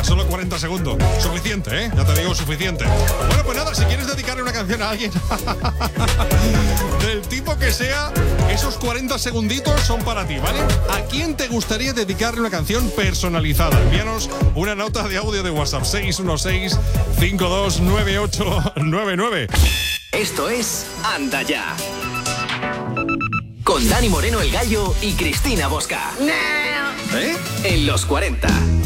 solo 40 segundos. Suficiente, ¿eh? Ya te digo, suficiente. Bueno, pues nada, si quieres dedicarle una canción a alguien del tipo que sea, esos 40 segunditos son para ti, ¿vale? ¿A quién te gustaría dedicarle una canción personalizada? Envíanos una nota de audio de WhatsApp 616-529899. Esto es Anda Ya. Con Dani Moreno el Gallo y Cristina Bosca. En los 40.